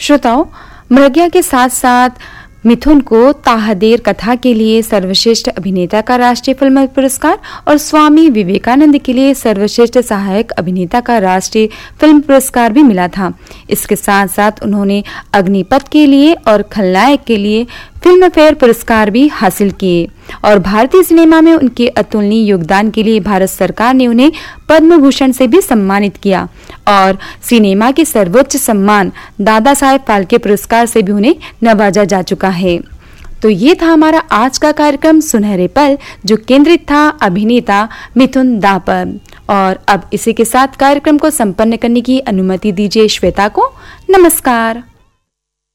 श्रोताओं, मृग्या के साथ साथ मिथुन को ताहदेर कथा के लिए सर्वश्रेष्ठ अभिनेता का राष्ट्रीय फिल्म पुरस्कार और स्वामी विवेकानंद के लिए सर्वश्रेष्ठ सहायक अभिनेता का राष्ट्रीय फिल्म पुरस्कार भी मिला था। इसके साथ साथ उन्होंने अग्निपथ के लिए और खलनायक के लिए फिल्म फेयर पुरस्कार भी हासिल किए और भारतीय सिनेमा में उनके अतुलनीय योगदान के लिए भारत सरकार ने उन्हें पद्म भूषण से भी सम्मानित किया और सिनेमा के सर्वोच्च सम्मान दादा साहेब फाल्के पुरस्कार से भी उन्हें नवाजा जा चुका है। तो ये था हमारा आज का कार्यक्रम सुनहरे पल, जो केंद्रित था अभिनेता मिथुन दा पर। और अब इसी के साथ कार्यक्रम को संपन्न करने की अनुमति दीजिए श्वेता को। नमस्कार।